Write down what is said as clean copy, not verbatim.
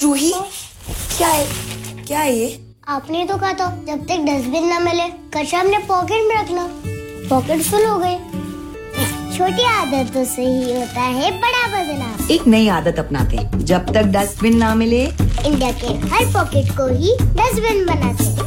जूही, क्या है ये? आपने तो कहा था जब तक डस्टबिन ना मिले कचरा अपने पॉकेट में रखना। पॉकेट फुल हो गए। छोटी आदतों से ही होता है बड़ा बदलाव। एक नई आदत अपनाते हैं, जब तक डस्टबिन ना मिले इंडिया के हर पॉकेट को ही डस्टबिन बनाते हैं।